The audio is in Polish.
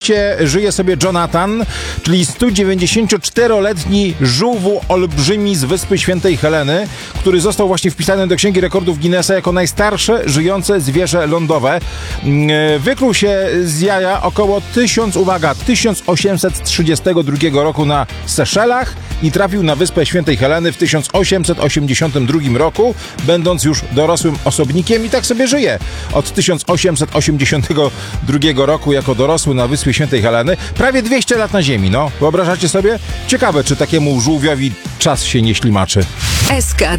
mianowicie żyje sobie Jonathan, czyli 194-letni żółwu olbrzymi z Wyspy Świętej Heleny, który został właśnie wpisany do Księgi Rekordów Guinnessa jako najstarsze żyjące zwierzę lądowe. Wykluł się z jaja około 1832 roku na Seszelach i trafił na Wyspę Świętej Heleny w 1882 roku, będąc już dorosłym osobnikiem i tak sobie żyje. Od 1882 roku jako dorosły na Wyspie Świętej Heleny, prawie 200 lat na ziemi, no. Wyobrażacie sobie? Ciekawe, czy takiemu żółwiowi czas się nie ślimaczy. SK